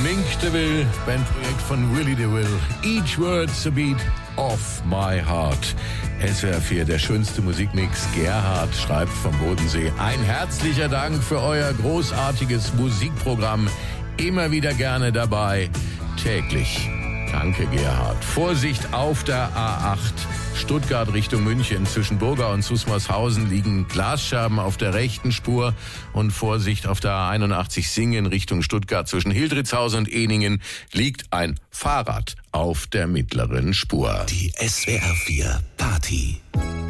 Mink DeVille, Bandprojekt von Willie DeVille. Each word's a beat of my heart. SWR 4, der schönste Musikmix. Gerhard schreibt vom Bodensee. Ein herzlicher Dank für euer großartiges Musikprogramm. Immer wieder gerne dabei. Täglich. Danke, Gerhard. Vorsicht auf der A8. Stuttgart Richtung München. Zwischen Burga und Susmarshausen liegen Glasscherben auf der rechten Spur. Und Vorsicht auf der A81 Singen Richtung Stuttgart. Zwischen Hildritzhausen und Ehningen liegt ein Fahrrad auf der mittleren Spur. Die SWR 4 Party.